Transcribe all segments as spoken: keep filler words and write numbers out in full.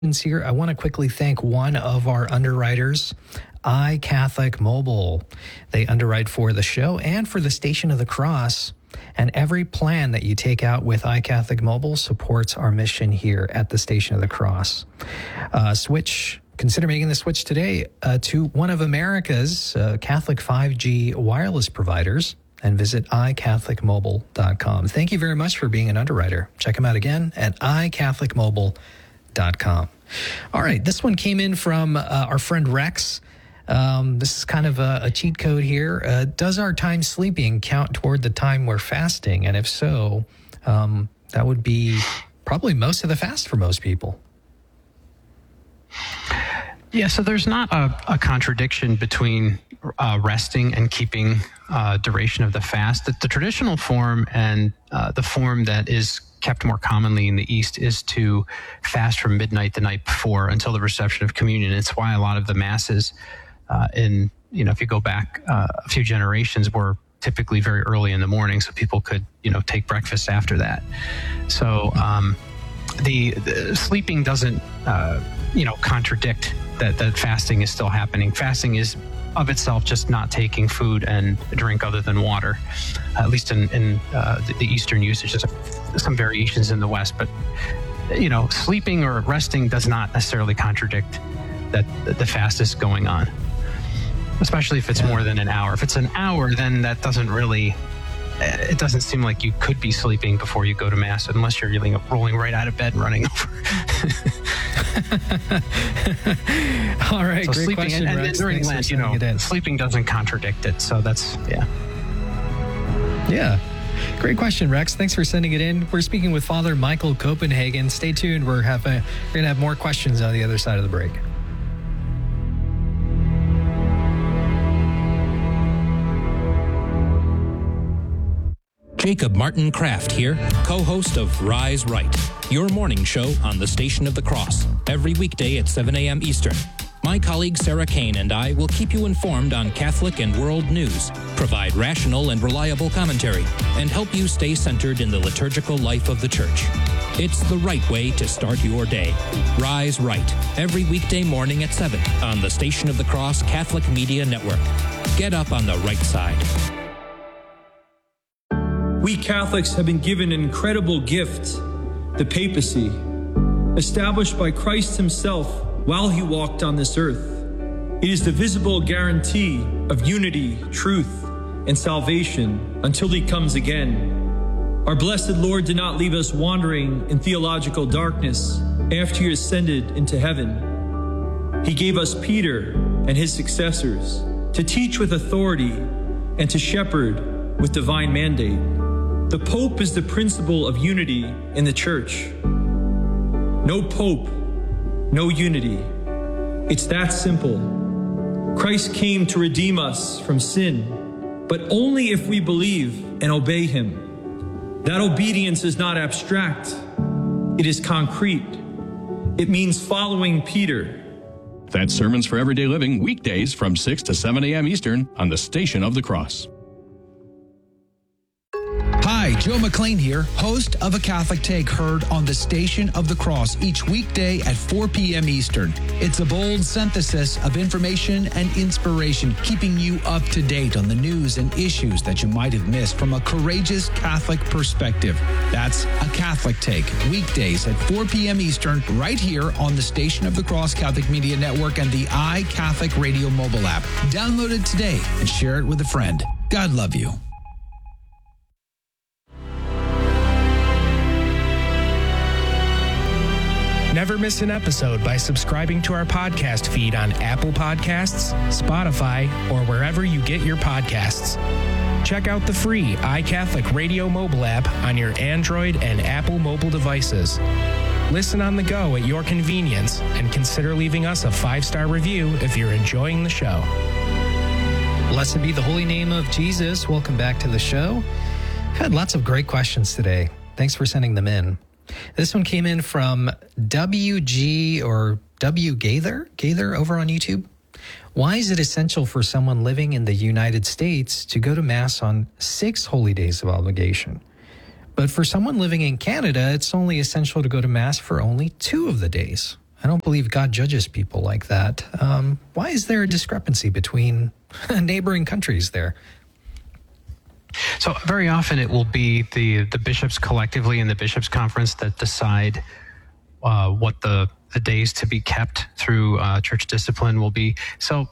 Here, I want to quickly thank one of our underwriters, iCatholic Mobile. They underwrite for the show and for the Station of the Cross. And every plan that you take out with iCatholic Mobile supports our mission here at the Station of the Cross. Uh, switch, consider making the switch today uh, to one of America's uh, Catholic five G wireless providers and visit i catholic mobile dot com. Thank you very much for being an underwriter. Check them out again at i catholic mobile dot com. All right, this one came in from uh, our friend Rex. Um, this is kind of a, a cheat code here. Uh, does our time sleeping count toward the time we're fasting? And if so, um, that would be probably most of the fast for most people. Yeah, so there's not a, a contradiction between uh, resting and keeping uh, duration of the fast. The, the traditional form and uh, the form that is kept more commonly in the East is to fast from midnight the night before until the reception of communion. It's why a lot of the masses uh, in, you know, if you go back uh, a few generations, were typically very early in the morning so people could, you know, take breakfast after that. So um, the, the sleeping doesn't, uh, you know, contradict that, that fasting is still happening. Fasting is of itself just not taking food and drink other than water, at least in, in uh, the, the Eastern usage. There's some variations in the West, but, you know, sleeping or resting does not necessarily contradict that the fast is going on, especially if it's yeah. more than an hour. If it's an hour, then that doesn't really, it doesn't seem like you could be sleeping before you go to Mass unless you're really rolling right out of bed and running over. All right, so great sleeping, question, and, and Rex. during Lent, you know, sleeping doesn't contradict it. So that's, yeah. Yeah. Great question, Rex. Thanks for sending it in. We're speaking with Father Michael Copenhagen. Stay tuned. We're, have a, we're going to have more questions on the other side of the break. Jacob Martin Kraft here, co-host of Rise Right, your morning show on the Station of the Cross, every weekday at seven a.m. Eastern. My colleague Sarah Kane and I will keep you informed on Catholic and world news, provide rational and reliable commentary, and help you stay centered in the liturgical life of the Church. It's the right way to start your day. Rise Right, every weekday morning at seven on the Station of the Cross Catholic Media Network. Get up on the right side. We Catholics have been given an incredible gift, the papacy, established by Christ himself while he walked on this earth. It is the visible guarantee of unity, truth, and salvation until he comes again. Our blessed Lord did not leave us wandering in theological darkness after he ascended into heaven. He gave us Peter and his successors to teach with authority and to shepherd with divine mandate. The Pope is the principle of unity in the Church. No Pope, no unity. It's that simple. Christ came to redeem us from sin, but only if we believe and obey him. That obedience is not abstract. It is concrete. It means following Peter. That's Sermons for Everyday Living, weekdays from six to seven a.m. Eastern on the Station of the Cross. Hi, Joe McLean here, host of A Catholic Take, heard on the Station of the Cross each weekday at four p.m. Eastern. It's a bold synthesis of information and inspiration, keeping you up to date on the news and issues that you might have missed from a courageous Catholic perspective. That's A Catholic Take, weekdays at four p.m. Eastern, right here on the Station of the Cross Catholic Media Network and the iCatholic Radio mobile app. Download it today and share it with a friend. God love you. Never miss an episode by subscribing to our podcast feed on Apple Podcasts, Spotify, or wherever you get your podcasts. Check out the free iCatholic Radio mobile app on your Android and Apple mobile devices. Listen on the go at your convenience and consider leaving us a five-star review if you're enjoying the show. Blessed be the holy name of Jesus. Welcome back to the show. We've had lots of great questions today. Thanks for sending them in. This one came in from W G or W Gaither, Gaither over on YouTube. Why is it essential for someone living in the United States to go to Mass on six holy days of obligation? But for someone living in Canada, it's only essential to go to Mass for only two of the days. I don't believe God judges people like that. Um, why is there a discrepancy between neighboring countries there? So very often it will be the, the bishops collectively in the bishops' conference that decide uh, what the, the days to be kept through uh, church discipline will be. So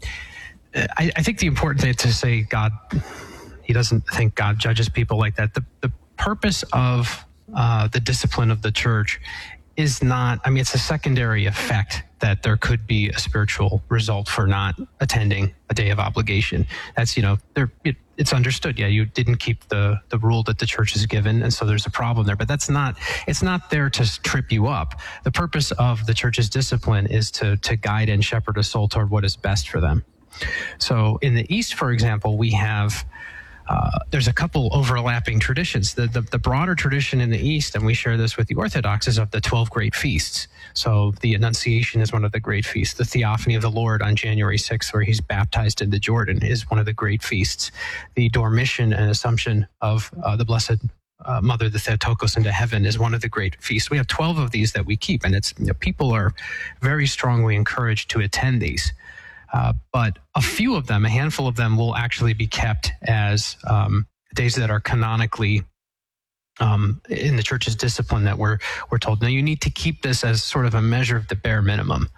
I, I think the important thing to say God, he doesn't think God judges people like that. The, the purpose of uh, the discipline of the church is not, I mean, it's a secondary effect that there could be a spiritual result for not attending a day of obligation. That's, you know, there it, it's understood. Yeah, you didn't keep the, the rule that the church has given, and so there's a problem there. But that's not, it's not there to trip you up. The purpose of the church's discipline is to, to guide and shepherd a soul toward what is best for them. So in the East, for example, we have Uh, there's a couple overlapping traditions. The, the the broader tradition in the East, and we share this with the Orthodox, is of the twelve great feasts. So the Annunciation is one of the great feasts. The Theophany of the Lord on January sixth, where he's baptized in the Jordan, is one of the great feasts. The Dormition and Assumption of uh, the Blessed uh, Mother, the Theotokos, into heaven is one of the great feasts. We have twelve of these that we keep, and it's, you know, people are very strongly encouraged to attend these. Uh, but a few of them, a handful of them, will actually be kept as um, days that are canonically um, in the church's discipline that we're we're told. Now, you need to keep this as sort of a measure of the bare minimum.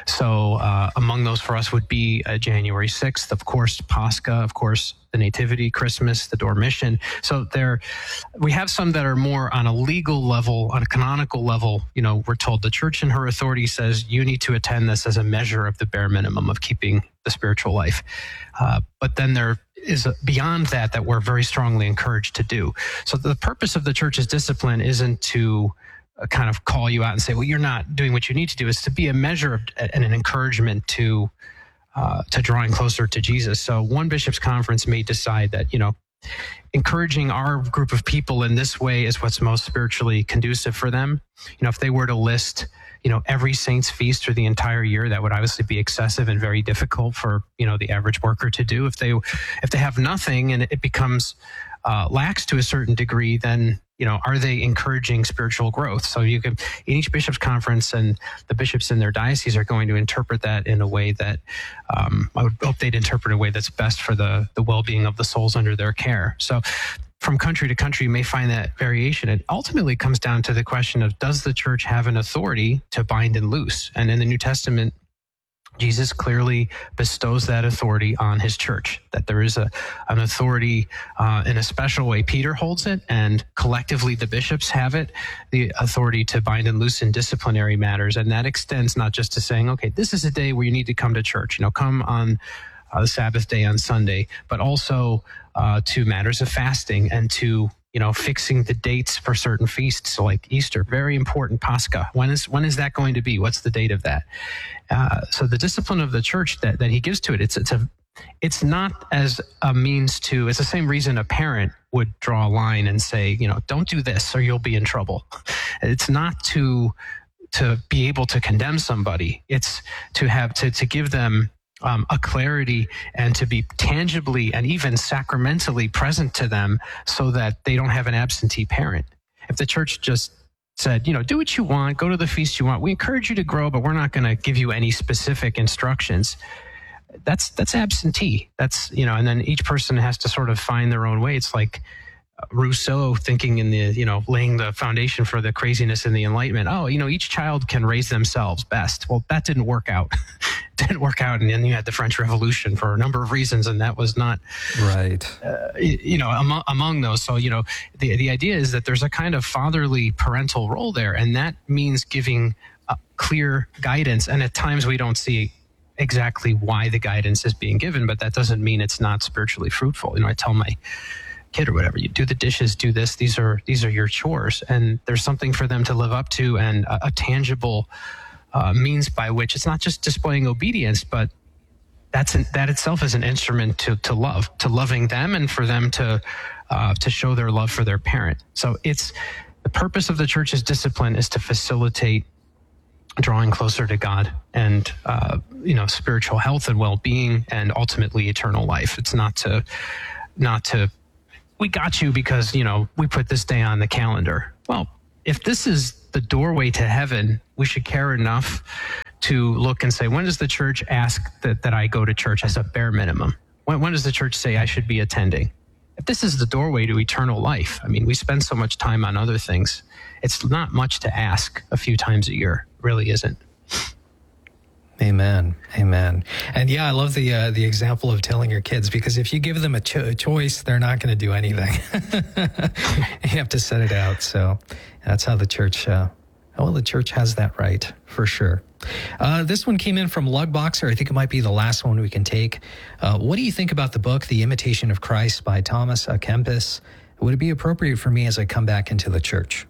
So uh, among those for us would be uh, January sixth, of course, Pascha, of course, the Nativity, Christmas, the Dormition. So there, we have some that are more on a legal level, on a canonical level. You know, we're told the church in her authority says you need to attend this as a measure of the bare minimum of keeping the spiritual life. Uh, but then there is a, beyond that that we're very strongly encouraged to do. So the purpose of the church's discipline isn't to uh, kind of call you out and say, well, you're not doing what you need to do. It's to be a measure of, and an encouragement to Uh, to drawing closer to Jesus. So one bishop's conference may decide that, you know, encouraging our group of people in this way is what's most spiritually conducive for them. You know, if they were to list, you know, every saint's feast for the entire year, that would obviously be excessive and very difficult for, you know, the average worker to do. If they, if they have nothing and it becomes uh, lax to a certain degree, then, you know, are they encouraging spiritual growth? So you can, in each bishop's conference, and the bishops in their diocese are going to interpret that in a way that um, I would hope they'd interpret in a way that's best for the, the well-being of the souls under their care. So from country to country, you may find that variation. It ultimately comes down to the question of, does the church have an authority to bind and loose? And in the New Testament, Jesus clearly bestows that authority on his church, that there is a an authority uh, in a special way. Peter holds it, and collectively the bishops have it, the authority to bind and loose in disciplinary matters. And that extends not just to saying, okay, this is a day where you need to come to church, you know, come on uh, the Sabbath day on Sunday, but also uh, to matters of fasting and to, you know, fixing the dates for certain feasts like Easter, very important. Pascha. When is when is that going to be? What's the date of that? Uh, so the discipline of the church that, that he gives to it, it's it's a it's not as a means to. It's the same reason a parent would draw a line and say, you know, don't do this or you'll be in trouble. It's not to to be able to condemn somebody. It's to have to to give them Um, a clarity and to be tangibly and even sacramentally present to them so that they don't have an absentee parent. If the church just said, you know, do what you want, go to the feast you want, we encourage you to grow, but we're not going to give you any specific instructions, that's that's absentee. That's, you know, and then each person has to sort of find their own way. It's like Rousseau thinking in the, you know, laying the foundation for the craziness in the Enlightenment. Oh, you know, each child can raise themselves best. Well, that didn't work out. didn't work out. And then you had the French Revolution for a number of reasons. And that was not right. Uh, you know, among, among those. So, you know, the, the idea is that there's a kind of fatherly parental role there. And that means giving uh, clear guidance. And at times we don't see exactly why the guidance is being given, but that doesn't mean it's not spiritually fruitful. You know, I tell my kid or whatever, you do the dishes, do this, these are these are your chores, and there's something for them to live up to, and a, a tangible uh, means by which it's not just displaying obedience, but that's an, that itself is an instrument to to love, to loving them, and for them to uh, to show their love for their parent. So it's the purpose of the church's discipline is to facilitate drawing closer to God and uh, you know, spiritual health and well-being, and ultimately eternal life. It's not to not to we got you because, you know, we put this day on the calendar. Well, if this is the doorway to heaven, we should care enough to look and say, when does the church ask that, that I go to church as a bare minimum? When, when does the church say I should be attending? If this is the doorway to eternal life, I mean, we spend so much time on other things. It's not much to ask a few times a year. It really isn't. Amen. Amen. And yeah, I love the uh, the example of telling your kids, because if you give them a, cho- a choice, they're not going to do anything. You have to set it out. So that's how the church, uh, well, the church has that right for sure. Uh, this one came in from Lugboxer. I think it might be the last one we can take. Uh, what do you think about the book, The Imitation of Christ by Thomas à Kempis? Would it be appropriate for me as I come back into the church?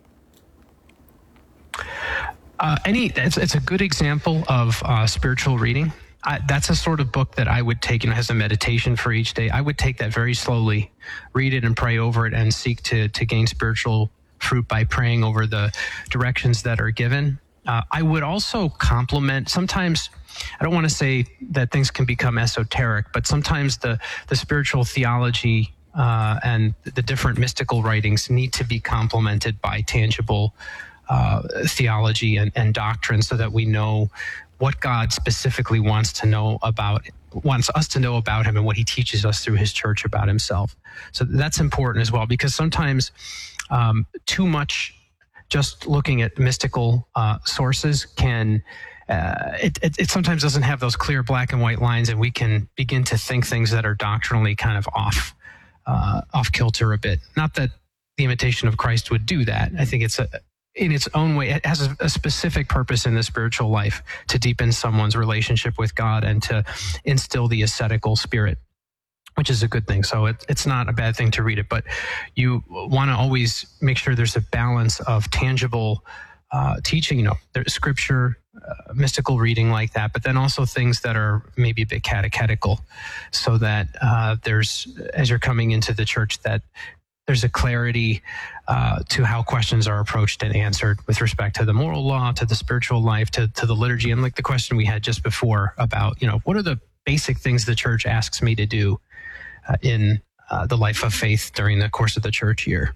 Uh, any, it's, it's a good example of uh, spiritual reading. I, that's a sort of book that I would take, you know, as a meditation for each day. I would take that very slowly, read it and pray over it, and seek to to gain spiritual fruit by praying over the directions that are given. Uh, I would also complement, sometimes, I don't want to say that things can become esoteric, but sometimes the, the spiritual theology uh, and the different mystical writings need to be complemented by tangible uh, theology and, and doctrine, so that we know what God specifically wants to know about, wants us to know about him, and what he teaches us through his church about himself. So that's important as well, because sometimes um, too much just looking at mystical uh, sources can, uh, it, it, it sometimes doesn't have those clear black and white lines, and we can begin to think things that are doctrinally kind of off, uh, off kilter a bit. Not that The Imitation of Christ would do that. I think it's a, in its own way, it has a, a specific purpose in the spiritual life to deepen someone's relationship with God and to instill the ascetical spirit, which is a good thing. So it, it's not a bad thing to read it, but you want to always make sure there's a balance of tangible uh, teaching, you know, there's scripture, uh, mystical reading like that, but then also things that are maybe a bit catechetical, so that uh, there's, as you're coming into the church, that there's a clarity uh, to how questions are approached and answered with respect to the moral law, to the spiritual life, to, to the liturgy. And like the question we had just before about, you know, what are the basic things the church asks me to do uh, in uh, the life of faith during the course of the church year?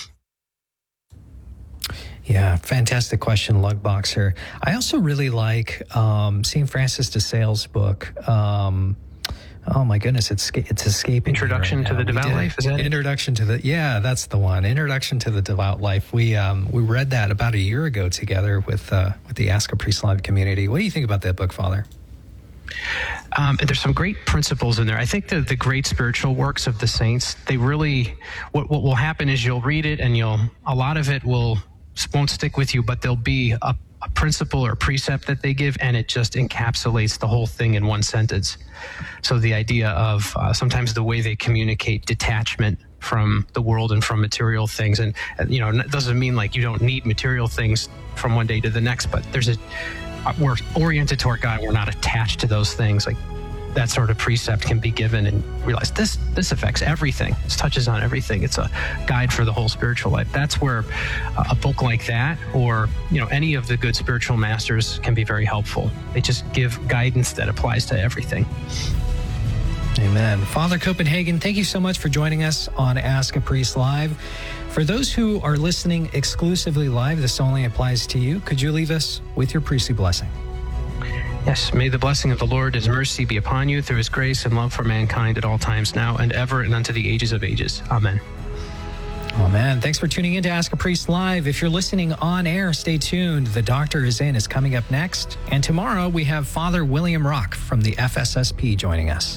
Yeah, fantastic question, Lugboxer. I also really like um, Saint Francis de Sales' book. Um, oh my goodness, it's it's escaping. Introduction right to now. the Devout Life, is that it? Introduction to the, yeah, that's the one. Introduction to the Devout Life. We um, we read that about a year ago together with uh, with the Ask a Priest Live community. What do you think about that book, Father? Um, and there's some great principles in there. I think that the great spiritual works of the saints, they really, what, what will happen is you'll read it and you'll, a lot of it will, won't stick with you, but there'll be a, a principle or a precept that they give, and it just encapsulates the whole thing in one sentence. So the idea of uh, sometimes the way they communicate detachment from the world and from material things. And, and, you know, it doesn't mean like you don't need material things from one day to the next, but there's a, we're oriented toward God. We're not attached to those things. Like that sort of precept can be given and realize this, this affects everything. This touches on everything. It's a guide for the whole spiritual life. That's where a book like that, or, you know, any of the good spiritual masters can be very helpful. They just give guidance that applies to everything. Amen. Father Copenhagen, thank you so much for joining us on Ask a Priest Live. For those who are listening exclusively live, this only applies to you. Could you leave us with your priestly blessing? Yes, may the blessing of the Lord, his mercy be upon you through his grace and love for mankind at all times, now and ever, and unto the ages of ages. Amen. Amen. Thanks for tuning in to Ask a Priest Live. If you're listening on air, stay tuned. The Doctor is In is coming up next. And tomorrow we have Father William Rock from the F S S P joining us.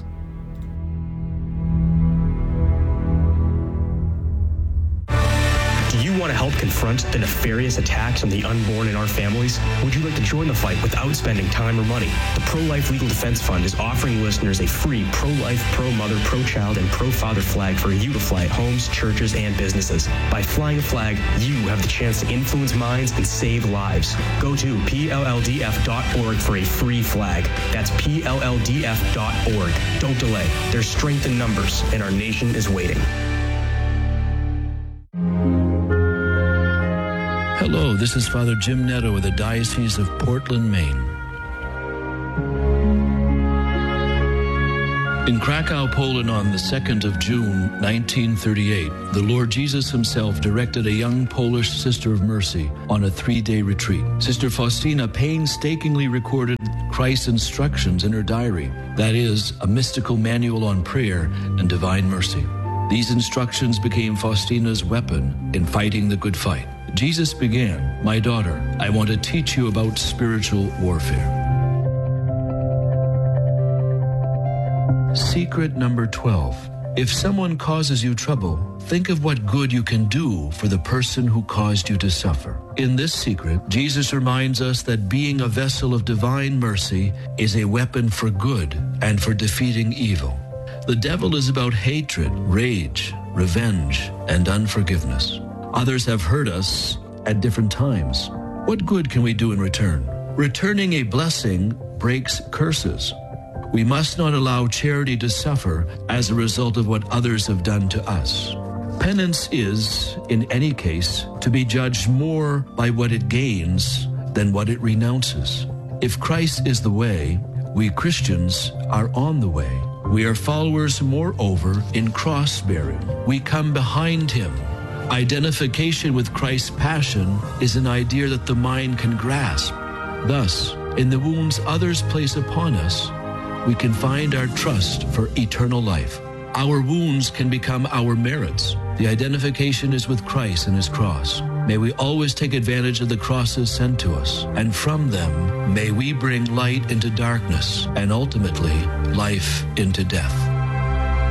Do you want to help confront the nefarious attacks on the unborn in our families? Would you like to join the fight without spending time or money? The Pro-Life Legal Defense Fund is offering listeners a free pro-life, pro-mother, pro-child, and pro-father flag for you to fly at homes, churches, and businesses. By flying a flag, you have the chance to influence minds and save lives. Go to P L L D F dot org for a free flag. That's P L L D F dot org. Don't delay. There's strength in numbers, and our nation is waiting. Hello, this is Father Jim Netto with the Diocese of Portland, Maine. In Krakow, Poland, on the second of June, nineteen thirty-eight, the Lord Jesus himself directed a young Polish Sister of Mercy on a three-day retreat. Sister Faustina painstakingly recorded Christ's instructions in her diary, that is, a mystical manual on prayer and divine mercy. These instructions became Faustina's weapon in fighting the good fight. Jesus began, "My daughter, I want to teach you about spiritual warfare." Secret number twelve. If someone causes you trouble, think of what good you can do for the person who caused you to suffer. In this secret, Jesus reminds us that being a vessel of divine mercy is a weapon for good and for defeating evil. The devil is about hatred, rage, revenge, and unforgiveness. Others have hurt us at different times. What good can we do in return? Returning a blessing breaks curses. We must not allow charity to suffer as a result of what others have done to us. Penance is, in any case, to be judged more by what it gains than what it renounces. If Christ is the way, we Christians are on the way. We are followers, moreover, in cross-bearing. We come behind him. Identification with Christ's passion is an idea that the mind can grasp. Thus, in the wounds others place upon us, we can find our trust for eternal life. Our wounds can become our merits. The identification is with Christ and his cross. May we always take advantage of the crosses sent to us, and from them may we bring light into darkness and ultimately life into death.